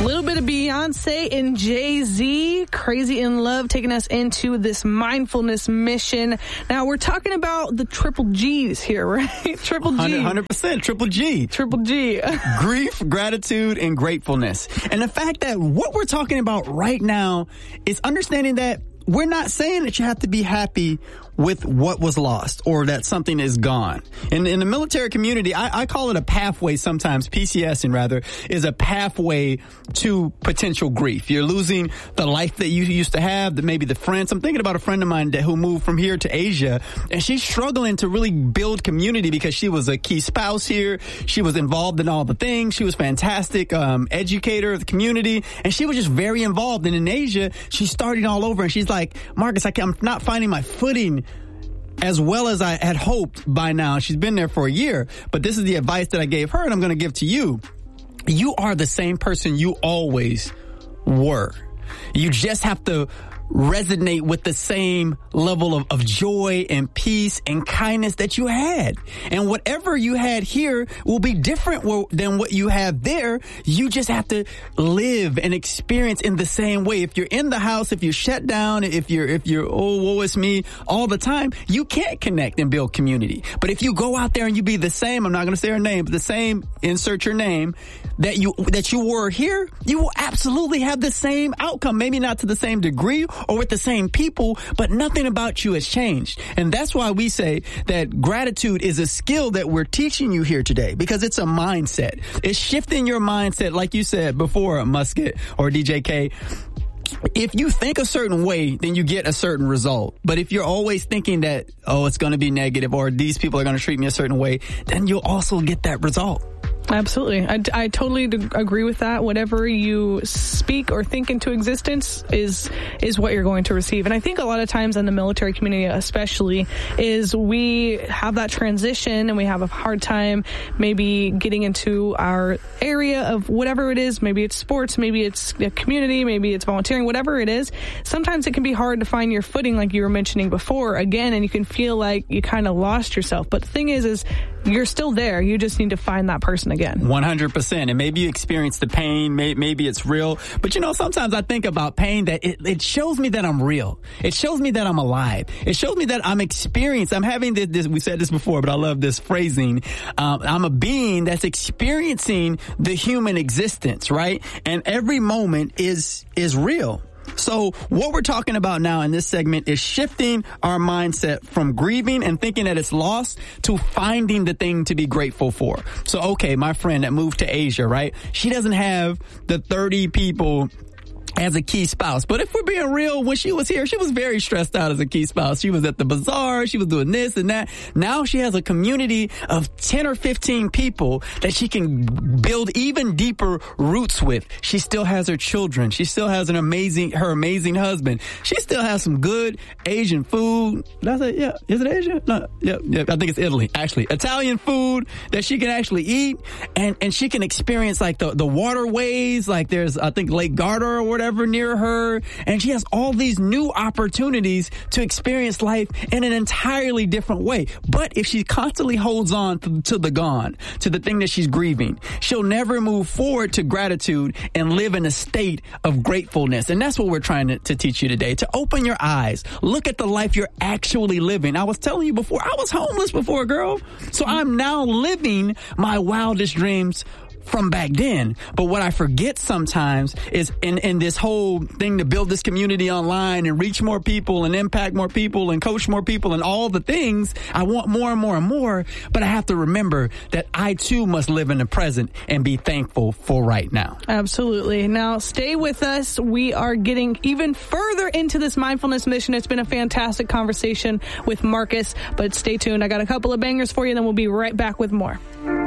A little bit of Beyonce and Jay-Z, Crazy in Love, taking us into this mindfulness mission. Now, we're talking about the triple G's here, right? Triple G. 100% triple G. Triple G. Grief, gratitude, and gratefulness. And the fact that what we're talking about right now is understanding that we're not saying that you have to be happy with what was lost or that something is gone. In the military community, I call it a pathway sometimes. PCSing, rather, is a pathway to potential grief. You're losing the life that you used to have, maybe the friends. I'm thinking about a friend of mine who moved from here to Asia, and she's struggling to really build community because she was a key spouse here. She was involved in all the things. She was fantastic educator of the community, and she was just very involved. And in Asia, she's starting all over, and she's like, Marcus, I'm not finding my footing as well as I had hoped by now. She's been there for a year, but this is the advice that I gave her and I'm going to give to you. You are the same person you always were. You just have to resonate with the same level of joy and peace and kindness that you had. And whatever you had here will be different than what you have there. You just have to live and experience in the same way. If you're in the house, if you're shut down, if you're, oh, woe is me all the time, you can't connect and build community. But if you go out there and you be the same, I'm not going to say her name, but the same, insert your name, that you were here, you will absolutely have the same outcome. Maybe not to the same degree or with the same people, but nothing about you has changed. And that's why we say that gratitude is a skill that we're teaching you here today, because it's a mindset. It's shifting your mindset, like you said before, Musket or DJK. If you think a certain way, then you get a certain result. But if you're always thinking that, oh, it's going to be negative or these people are going to treat me a certain way, then you'll also get that result. Absolutely. I totally agree with that. Whatever you speak or think into existence is what you're going to receive. And I think a lot of times in the military community especially is we have that transition and we have a hard time maybe getting into our area of whatever it is. Maybe it's sports, maybe it's a community, maybe it's volunteering, whatever it is. Sometimes it can be hard to find your footing like you were mentioning before again, and you can feel like you kind of lost yourself. But the thing is you're still there. You just need to find that person again. 100%. And maybe you experience the pain. Maybe it's real. But sometimes I think about pain that it shows me that I'm real. It shows me that I'm alive. It shows me that I'm experienced. I'm having this, we said this before, but I love this phrasing. I'm a being that's experiencing the human existence, right? And every moment is real. So what we're talking about now in this segment is shifting our mindset from grieving and thinking that it's lost to finding the thing to be grateful for. So, okay, my friend that moved to Asia, right? She doesn't have the 30 people as a key spouse. But if we're being real, when she was here, she was very stressed out as a key spouse. She was at the bazaar. She was doing this and that. Now she has a community of 10 or 15 people that she can build even deeper roots with. She still has her children. She still has her amazing husband. She still has some good Asian food. Did I say, yeah, is it Asia? No, yeah, I think it's Italy, actually. Italian food that she can actually eat, and she can experience like the waterways, like there's, I think, Lake Garda or whatever near her, and she has all these new opportunities to experience life in an entirely different way. But if she constantly holds on to the gone, to the thing that she's grieving, she'll never move forward to gratitude and live in a state of gratefulness. And that's what we're trying to teach you today, to open your eyes, look at the life you're actually living. I was telling you before, I was homeless before, girl. So I'm now living my wildest dreams from back then. But what I forget sometimes is in this whole thing to build this community online and reach more people and impact more people and coach more people and all the things, I want more and more and more, but I have to remember that I too must live in the present and be thankful for right now. Absolutely. Now stay with us. We are getting even further into this mindfulness mission. It's been a fantastic conversation with Marcus, but stay tuned. I got a couple of bangers for you, then we'll be right back with more.